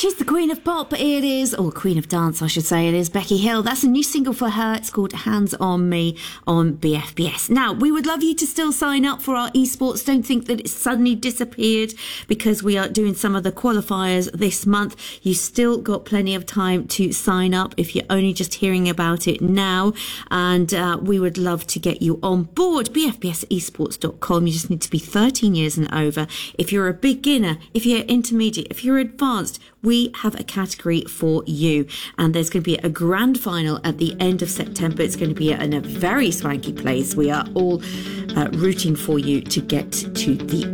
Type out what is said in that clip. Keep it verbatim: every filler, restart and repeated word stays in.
She's the queen of pop. It is, or queen of dance, I should say. It is Becky Hill. That's a new single for her. It's called Hands on Me on B F B S. Now, we would love you to still sign up for our esports. Don't think that it's suddenly disappeared because we are doing some of the qualifiers this month. You still got plenty of time to sign up if you're only just hearing about it now. And uh, we would love to get you on board. b f b s esports dot com. You just need to be thirteen years and over. If you're a beginner, if you're intermediate, if you're advanced, we have a category for you. And there's going to be a grand final at the end of September. It's going to be in a very swanky place. We are all uh, rooting for you to get to the